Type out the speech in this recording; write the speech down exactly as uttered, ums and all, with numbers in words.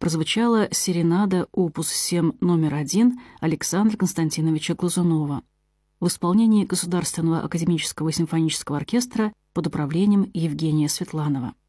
прозвучала серенада опус семь номер один Александра Константиновича Глазунова в исполнении Государственного академического симфонического оркестра под управлением Евгения Светланова.